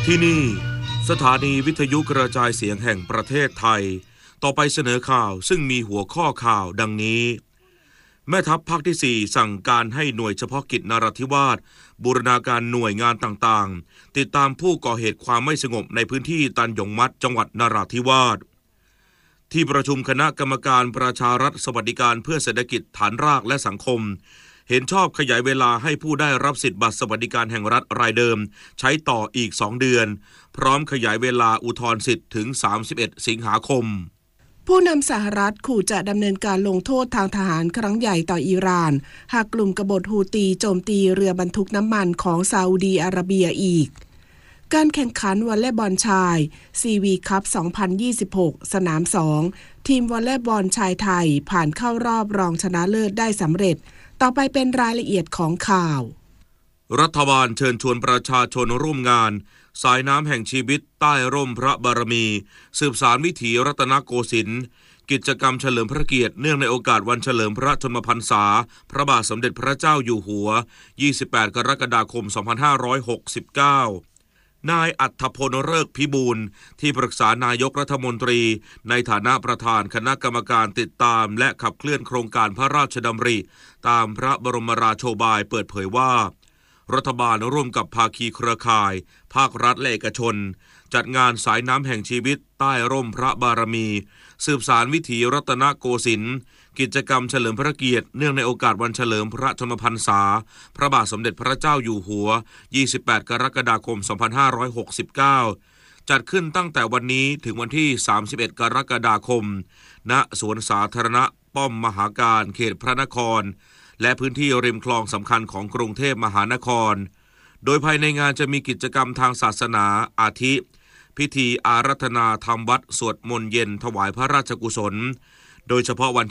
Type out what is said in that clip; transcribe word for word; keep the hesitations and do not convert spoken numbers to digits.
ที่นี่สถานีวิทยุกระจายเสียงแห่งประเทศไทยต่อไปเสนอข่าวซึ่งมีหัวข้อข่าวดังนี้แม่ทัพภาคที่สี่สั่งการให้หน่วยเฉพาะกิจนราธิวาสบูรณาการหน่วยงานต่างๆติดตามผู้ก่อเหตุความไม่สงบในพื้นที่ตันหยงมัดจังหวัดนราธิวาสที่ประชุมคณะกรรมการประชารัฐสวัสดิการเพื่อเศรษฐกิจฐานรากและสังคมเห็นชอบขยายเวลาให้ผู้ได้รับสิทธิบัตรสวัสดิการแห่งรัฐรายเดิมใช้ต่ออีกสองเดือนพร้อมขยายเวลาอุทธรณ์สิทธิ์ถึงสามสิบเอ็ดสิงหาคมผู้นำสหรัฐขู่จะดำเนินการลงโทษทางทหารครั้งใหญ่ต่ออิหร่านหากกลุ่มกบฏฮูตีโจมตีเรือบรรทุกน้ำมันของซาอุดีอาระเบียอีกการแข่งขันวอลเลย์บอลชาย ซี วี คัพ สองพันยี่สิบหก สนามสองทีมวอลเลย์บอลชายไทยผ่านเข้ารอบรองชนะเลิศได้สำเร็จต่อไปเป็นรายละเอียดของข่าวรัฐบาลเชิญชวนประชาชนร่วมงานสายน้ำแห่งชีวิตใต้ร่มพระบารมีสืบสานวิถีรัตนโกสินทร์กิจกรรมเฉลิมพระเกียรติเนื่องในโอกาสวันเฉลิมพระชนมพรรษาพระบาทสมเด็จพระเจ้าอยู่หัวยี่สิบแปดกรกฎาคมสองพันห้าร้อยหกสิบเก้านายอัฏฐพลฤกษ์พิบูลที่ปรึกษานายกรัฐมนตรีในฐานะประธานคณะกรรมการติดตามและขับเคลื่อนโครงการพระราชดำริตามพระบรมราโชบายเปิดเผยว่ารัฐบาลร่วมกับภาคีเครือข่ายภาครัฐและเอกชนจัดงานสายน้ำแห่งชีวิตใต้ร่มพระบารมีสืบสานวิถีรัตนโกสินทร์กิจกรรมเฉลิมพระเกียรติเนื่องในโอกาสวันเฉลิมพระชนมพรรษาพระบาทสมเด็จพระเจ้าอยู่หัวยี่สิบแปดกรกฎาคมสองพันห้าร้อยหกสิบเก้าจัดขึ้นตั้งแต่วันนี้ถึงวันที่สามสิบเอ็ดกรกฎาคมณสวนสาธารณะป้อมมหาการเขตพระนครและพื้นที่ริมคลองสำคัญของกรุงเทพมหานครโดยภายในงานจะมีกิจกรรมทางศาสนาอาทิพิธีอาราธนาธรรมวัดสวดมนต์เย็นถวายพระราชกุศลโดยเฉพาะวัน